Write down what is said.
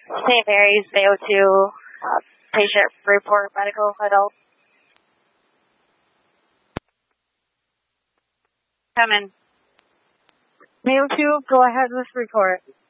St. Mary's, Mayo 2, patient report, medical adult. Come in. Mayo 2, go ahead with report.